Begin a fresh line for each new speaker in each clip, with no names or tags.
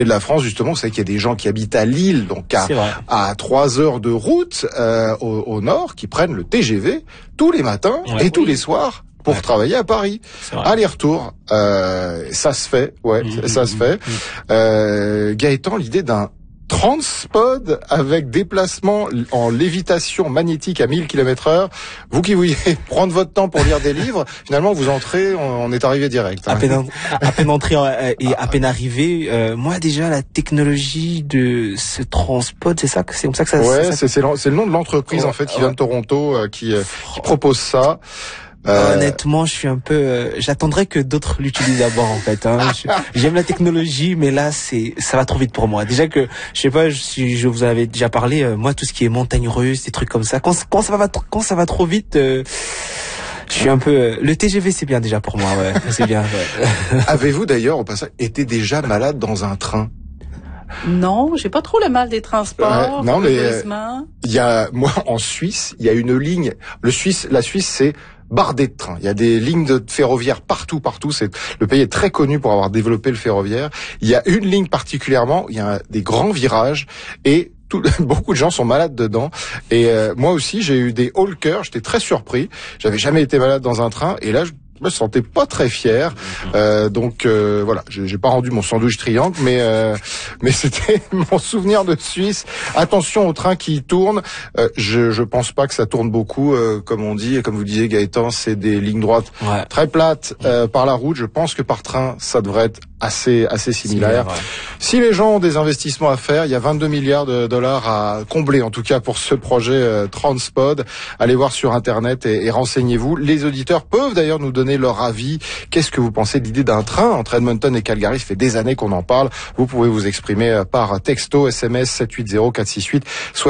de la France, justement, vous savez qu'il y a des gens qui habitent à Lille, donc à 3 heures de route au nord, qui prennent le TGV tous les matins et tous les soirs pour travailler à Paris. Aller-retour, ça se fait, ça se fait. Gaëtan, l'idée d'un Transpod avec déplacement en lévitation magnétique à 1000 km/h. Vous qui vouliez prendre votre temps pour lire des livres, finalement vous entrez, on est arrivé direct.
À peine entré et à peine arrivé, moi déjà la technologie de ce Transpod, c'est comme ça que ça.
Ouais, c'est le nom de l'entreprise en fait qui vient de Toronto, qui propose ça.
Honnêtement, je suis un peu. J'attendrai que d'autres l'utilisent d'abord en fait. J'aime la technologie, mais là, ça va trop vite pour moi. Déjà que je sais pas si je vous avais déjà parlé. Moi, tout ce qui est montagne russe, des trucs comme ça, quand ça va trop vite. Je suis un peu. Le TGV, c'est bien déjà pour moi. Ouais, c'est bien. Ouais.
Avez-vous d'ailleurs, au passage, été déjà malade dans un train?
Non, j'ai pas trop le mal des transports.
Non, mais moi en Suisse, il y a une ligne. La Suisse, c'est bardé de trains. Il y a des lignes de ferroviaire partout. Le pays est très connu pour avoir développé le ferroviaire. Il y a une ligne particulièrement, il y a des grands virages et beaucoup de gens sont malades dedans. Et moi aussi, j'ai eu des hauts le cœur. J'étais très surpris. J'avais jamais été malade dans un train. Et là, je me sentais pas très fier. Donc voilà, j'ai pas rendu mon sandwich triangle, mais c'était mon souvenir de Suisse. Attention aux trains qui tournent. Je pense pas que ça tourne beaucoup, comme on dit, et comme vous disiez Gaëtan, c'est des lignes droites très plates par la route. Je pense que par train, ça devrait être assez similaire. Si les gens ont des investissements à faire, il y a 22 milliards de dollars à combler, en tout cas pour ce projet Transpod. Allez voir sur Internet et renseignez-vous. Les auditeurs peuvent d'ailleurs nous donner leur avis. Qu'est-ce que vous pensez de l'idée d'un train entre Edmonton et Calgary? Ça fait des années qu'on en parle. Vous pouvez vous exprimer par texto, SMS 780 468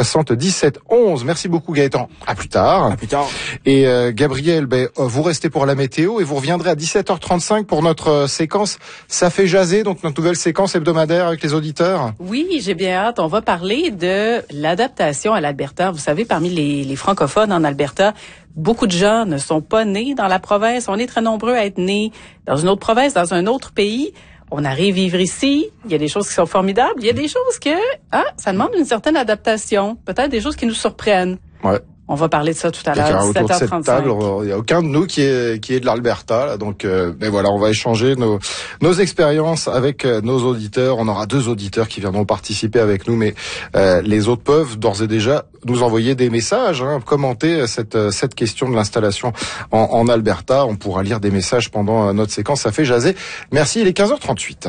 77 11. Merci beaucoup Gaëtan. À plus tard. Et Gabriel, vous restez pour la météo et vous reviendrez à 17h35 pour notre séquence Ça fait jaser, donc notre nouvelle séquence hebdomadaire avec les auditeurs.
Oui, j'ai bien hâte. On va parler de l'adaptation à l'Alberta. Vous savez, parmi les francophones en Alberta, beaucoup de gens ne sont pas nés dans la province. On est très nombreux à être nés dans une autre province, dans un autre pays. On arrive vivre ici. Il y a des choses qui sont formidables. Il y a des choses que, ça demande une certaine adaptation. Peut-être des choses qui nous surprennent.
Ouais.
On va parler de ça tout à l'heure, 17h35.
Autour de cette table, il n'y a aucun de nous qui est de l'Alberta, là, donc mais voilà, on va échanger nos expériences avec nos auditeurs. On aura 2 auditeurs qui viendront participer avec nous, mais les autres peuvent d'ores et déjà nous envoyer des messages, commenter cette question de l'installation en Alberta. On pourra lire des messages pendant notre séquence. Ça fait jaser. Merci, il est 15h38.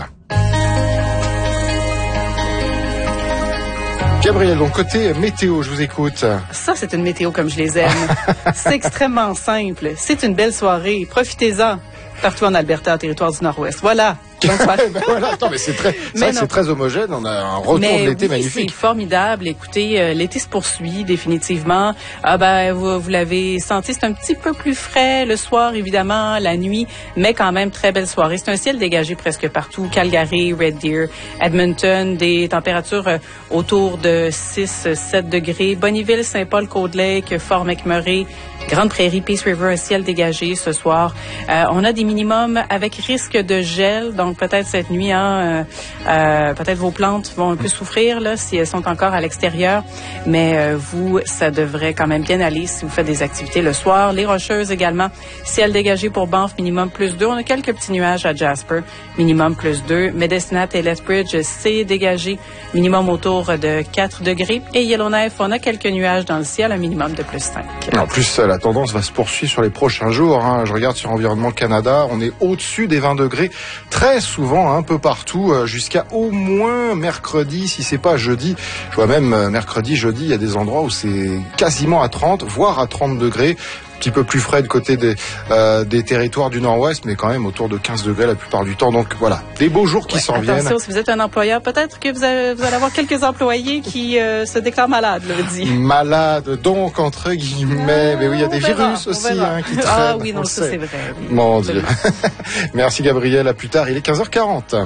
Gabriel, donc côté météo, je vous écoute.
Ça, c'est une météo comme je les aime. C'est extrêmement simple. C'est une belle soirée. Profitez-en. Partout en Alberta, territoire du Nord-Ouest. Voilà.
Attends, mais c'est très homogène. On a un retour de l'été magnifique.
C'est formidable. Écoutez, l'été se poursuit définitivement. Vous l'avez senti, c'est un petit peu plus frais le soir, évidemment, la nuit, mais quand même très belle soirée. C'est un ciel dégagé presque partout. Calgary, Red Deer, Edmonton, des températures autour de 6-7 degrés. Bonneville, Saint-Paul, Cold Lake, Fort McMurray, Grande Prairie, Peace River, un ciel dégagé ce soir. On a des minimums avec risque de gel, donc peut-être cette nuit, peut-être vos plantes vont un peu souffrir là si elles sont encore à l'extérieur, mais vous, ça devrait quand même bien aller si vous faites des activités le soir. Les Rocheuses également, ciel dégagé pour Banff, minimum +2. On a quelques petits nuages à Jasper, minimum +2. Medicine et Lethbridge, c'est dégagé, minimum autour de 4 degrés. Et Yellowknife, on a quelques nuages dans le ciel, un minimum de +5.
En plus, la tendance va se poursuivre sur les prochains jours. Je regarde sur Environnement Canada, on est au-dessus des 20 degrés très souvent, un peu partout, jusqu'à au moins mercredi, si c'est pas jeudi. Je vois même mercredi, jeudi, il y a des endroits où c'est quasiment à 30, voire à 30 degrés. Un petit peu plus frais de côté des territoires du Nord-Ouest, mais quand même autour de 15 degrés la plupart du temps. Donc voilà, des beaux jours qui s'en viennent.
Attention, si vous êtes un employeur, peut-être que vous allez avoir quelques employés qui se déclarent malades, le dit.
Malades, donc, entre guillemets. Mais oui, il y a des virus aussi qui traînent.
Ah oui, non, ça c'est vrai. Oui.
Mon Dieu. Merci Gabriel, à plus tard. Il est 15h40.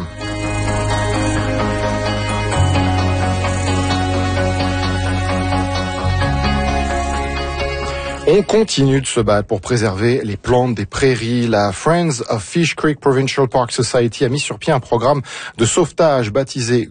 On continue de se battre pour préserver les plantes des prairies. La Friends of Fish Creek Provincial Park Society a mis sur pied un programme de sauvetage baptisé